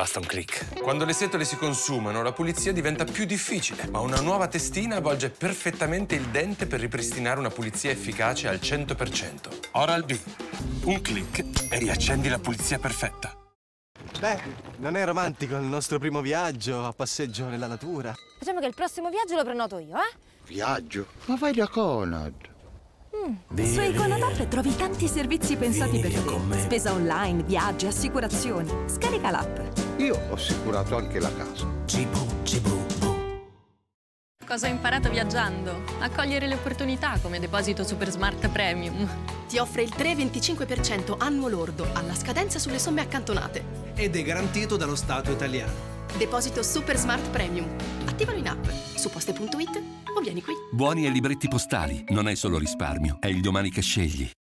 basta un click. Quando le setole si consumano, la pulizia diventa più difficile, ma una nuova testina avvolge perfettamente il dente per ripristinare una pulizia efficace al 100%. Oral-B. Un click e riaccendi la pulizia perfetta. Beh, non è romantico il nostro primo viaggio a passeggio nella natura? Facciamo che il prossimo viaggio lo prenoto io, eh? Viaggio? Ma vai da Conad. Su Econad App trovi tanti servizi pensati per te. Spesa online, viaggi, assicurazioni. Scarica l'app. Io ho assicurato anche la casa. Cosa ho imparato viaggiando? A cogliere le opportunità come Deposito Super Smart Premium. Ti offre il 3,25% annuo lordo alla scadenza sulle somme accantonate. Ed è garantito dallo Stato italiano. Deposito Super Smart Premium. Attivalo in app su poste.it o vieni qui. Buoni e libretti postali. Non è solo risparmio, è il domani che scegli.